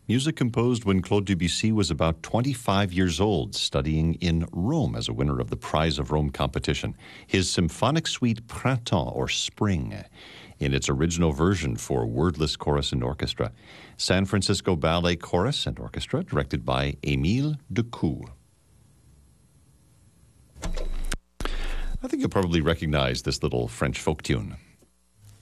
Music composed when Claude Debussy was about 25 years old, studying in Rome as a winner of the Prize of Rome competition. His symphonic suite Printemps, or Spring, in its original version for wordless chorus and orchestra. San Francisco Ballet Chorus and Orchestra, directed by Émile Decou. I think you'll probably recognize this little French folk tune.